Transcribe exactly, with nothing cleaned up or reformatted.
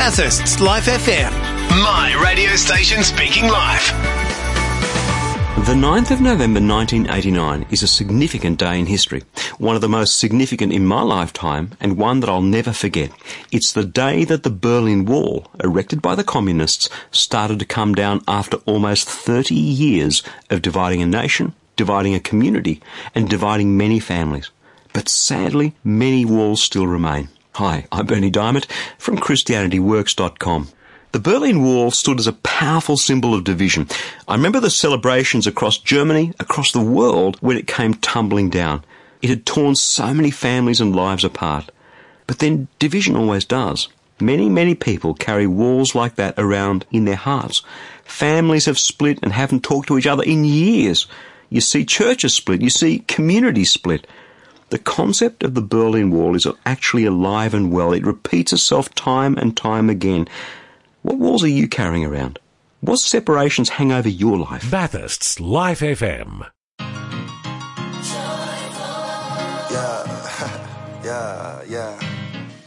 Bathurst's Life F M. My radio station speaking live. The ninth of November nineteen eighty-nine is a significant day in history, one of the most significant in my lifetime and one that I'll never forget. It's the day that the Berlin Wall, erected by the communists, started to come down after almost thirty years of dividing a nation, dividing a community, and dividing many families. But sadly, many walls still remain. Hi, I'm Bernie Diamond from Christianity Works dot com. The Berlin Wall stood as a powerful symbol of division. I remember the celebrations across Germany, across the world, when it came tumbling down. It had torn so many families and lives apart. But then division always does. Many, many people carry walls like that around in their hearts. Families have split and haven't talked to each other in years. You see churches split. You see communities split. The concept of the Berlin Wall is actually alive and well. It repeats itself time and time again. What walls are you carrying around? What separations hang over your life? Bathurst's Life F M. Yeah, yeah, yeah.